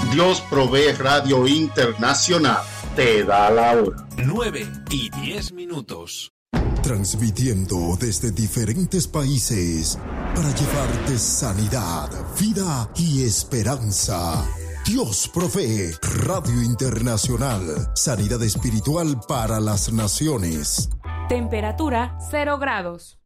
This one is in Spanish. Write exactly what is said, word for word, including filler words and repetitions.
Dios Provee Radio Internacional te da la hora. nueve y diez minutos. Transmitiendo desde diferentes países para llevarte sanidad, vida y esperanza. Dios Provee Radio Internacional. Sanidad espiritual para las naciones. Temperatura cero grados.